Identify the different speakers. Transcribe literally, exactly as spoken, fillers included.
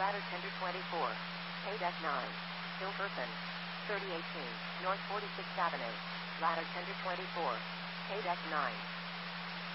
Speaker 1: Ladder Tender twenty-four. Paydeck nine. Hilkerson. thirty eighteen. North forty-sixth Avenue. Ladder Tender twenty-four. Paydeck nine.